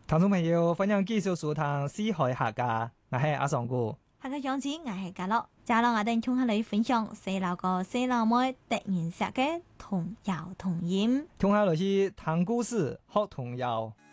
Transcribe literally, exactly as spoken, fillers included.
聽眾朋友，歡迎繼續收聽《四海客家》，我係阿尚哥。 客家講師我係嘉樂，嘉樂我哋同下嚟分享細佬哥細佬妹特別寫嘅童謠童音， 聽下嚟是聽故事學童謠。